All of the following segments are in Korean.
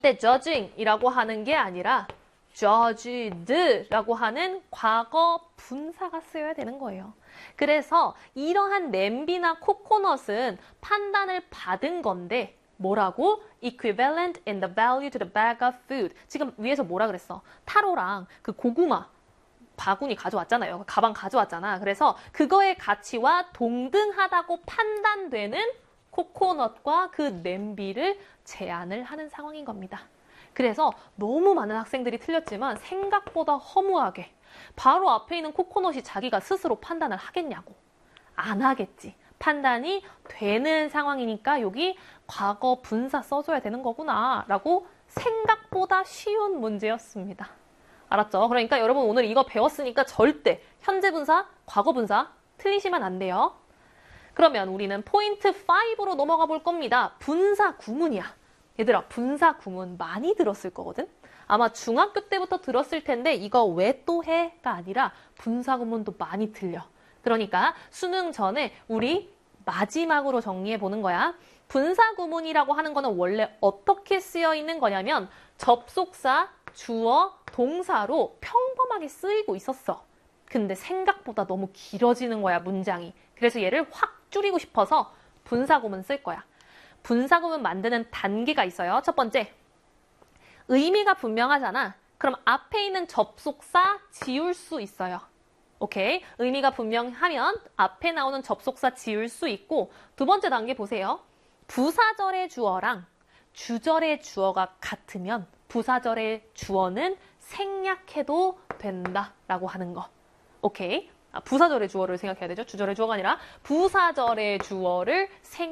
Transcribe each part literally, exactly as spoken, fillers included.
근데 judging이라고 하는 게 아니라 judged라고 하는 과거 분사가 쓰여야 되는 거예요. 그래서 이러한 냄비나 코코넛은 판단을 받은 건데 뭐라고? equivalent in the value to the bag of food. 지금 위에서 뭐라 그랬어? 타로랑 그 고구마 바구니 가져왔잖아요. 가방 가져왔잖아. 그래서 그거의 가치와 동등하다고 판단되는 코코넛과 그 냄비를 제안을 하는 상황인 겁니다. 그래서 너무 많은 학생들이 틀렸지만 생각보다 허무하게 바로 앞에 있는 코코넛이 자기가 스스로 판단을 하겠냐고. 안 하겠지. 판단이 되는 상황이니까 여기 과거 분사 써줘야 되는 거구나 라고 생각보다 쉬운 문제였습니다. 알았죠? 그러니까 여러분 오늘 이거 배웠으니까 절대 현재 분사, 과거 분사 틀리시면 안 돼요. 그러면 우리는 포인트 오로 넘어가 볼 겁니다. 분사 구문이야. 얘들아 분사 구문 많이 들었을 거거든? 아마 중학교 때부터 들었을 텐데 이거 왜 또 해?가 아니라 분사 구문도 많이 틀려. 그러니까 수능 전에 우리 마지막으로 정리해 보는 거야. 분사 구문이라고 하는 거는 원래 어떻게 쓰여 있는 거냐면 접속사, 주어, 동사로 평범하게 쓰이고 있었어. 근데 생각보다 너무 길어지는 거야, 문장이. 그래서 얘를 확 줄이고 싶어서 분사 구문 쓸 거야. 분사 구문 만드는 단계가 있어요. 첫 번째, 의미가 분명하잖아. 그럼 앞에 있는 접속사 지울 수 있어요. 오케이? 의미가 분명하면 앞에 나오는 접속사 지울 수 있고 두 번째 단계 보세요. 부사절의 주어랑 주절의 주어가 같으면 부사절의 주어는 생략해도 된다라고 하는 거. 오케이? 아, 부사절의 주어를 생각해야 되죠. 주절의 주어가 아니라 부사절의 주어를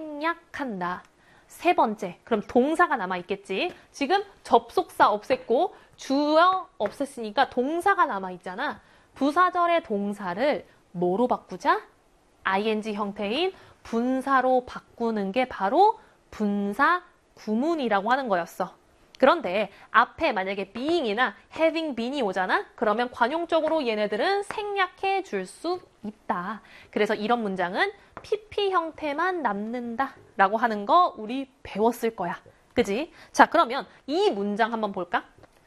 생략한다. 세 번째, 그럼 동사가 남아있겠지. 지금 접속사 없앴고 주어 없앴으니까 동사가 남아있잖아. 부사절의 동사를 뭐로 바꾸자? 아이엔지 형태인 분사로 바꾸는 게 바로 분사 구문이라고 하는 거였어. 그런데 앞에 만약에 being이나 having been이 오잖아? 그러면 관용적으로 얘네들은 생략해 줄 수 있다. 그래서 이런 문장은 피피 형태만 남는다 라고 하는 거 우리 배웠을 거야. 그지? 자, 그러면 이 문장 한번 볼까?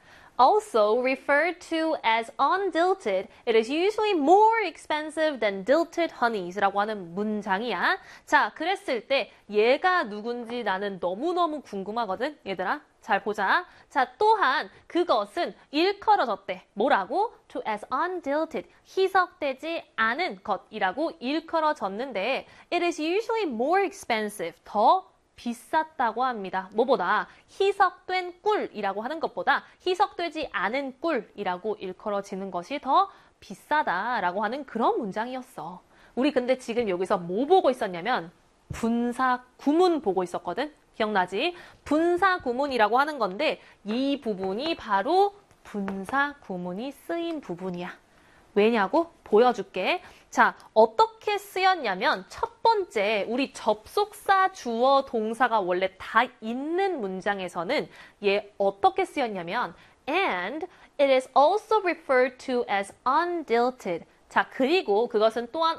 Also referred to as undilted, it is usually more expensive than dilted honeys 라고 하는 문장이야. 자, 그랬을 때 얘가 누군지 나는 너무너무 궁금하거든, 얘들아. 잘 보자. 자, 또한 그것은 일컬어졌대. 뭐라고? To as undilted, 희석되지 않은 것이라고 일컬어졌는데 it is usually more expensive, 더 비쌌다고 합니다. 뭐보다? 희석된 꿀이라고 하는 것보다 희석되지 않은 꿀이라고 일컬어지는 것이 더 비싸다라고 하는 그런 문장이었어. 우리 근데 지금 여기서 뭐 보고 있었냐면 분사 구문 보고 있었거든? 기억나지? 분사 구문이라고 하는 건데 이 부분이 바로 분사 구문이 쓰인 부분이야. 왜냐고? 보여줄게. 자, 어떻게 쓰였냐면 첫 번째, 우리 접속사, 주어, 동사가 원래 다 있는 문장에서는 얘 어떻게 쓰였냐면 and it is also referred to as undilted. 자, 그리고 그것은 또한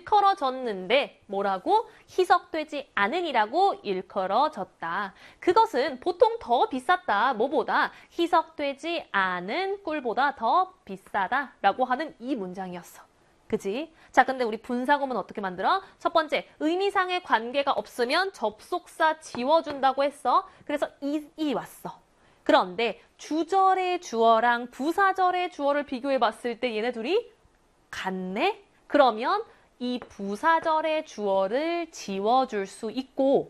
일컬어졌는데 뭐라고? 희석되지 않으니라고 일컬어졌다. 그것은 보통 더 비쌌다. 뭐보다? 희석되지 않은 꿀보다 더 비싸다 라고 하는 이 문장이었어. 그지? 자, 근데 우리 분사구문 어떻게 만들어? 첫 번째, 의미상의 관계가 없으면 접속사 지워준다고 했어. 그래서 이, 이 왔어. 그런데 주절의 주어랑 부사절의 주어를 비교해봤을 때 얘네 둘이 같네? 그러면 이 부사절의 주어를 지워줄 수 있고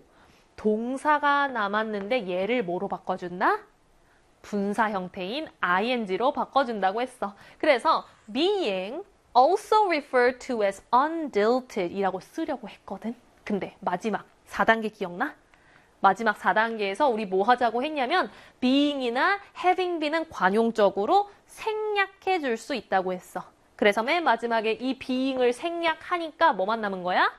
동사가 남았는데 얘를 뭐로 바꿔준다? 분사 형태인 아이엔지로 바꿔준다고 했어. 그래서 being also referred to as undilted 이라고 쓰려고 했거든. 근데 마지막 사 단계 기억나? 마지막 사 단계에서 우리 뭐 하자고 했냐면 being이나 having beenen 관용적으로 생략해 줄 수 있다고 했어. 그래서 맨 마지막에 이 being을 생략하니까 뭐만 남은 거야?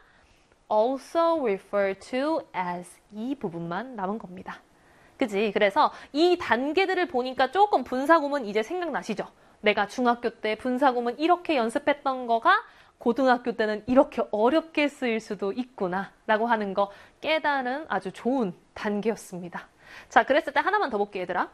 also referred to as 이 부분만 남은 겁니다. 그지? 그래서 이 단계들을 보니까 조금 분사구문 이제 생각나시죠? 내가 중학교 때 분사구문 이렇게 연습했던 거가 고등학교 때는 이렇게 어렵게 쓰일 수도 있구나 라고 하는 거 깨달은 아주 좋은 단계였습니다. 자, 그랬을 때 하나만 더 볼게, 얘들아.